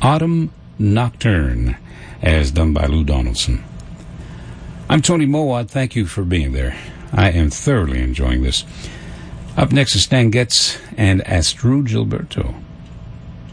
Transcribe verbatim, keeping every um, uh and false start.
Autumn Nocturne, as done by Lou Donaldson. I'm Tony Mowat. Thank you for being there. I am thoroughly enjoying this. Up next is Stan Getz and Astrud Gilberto.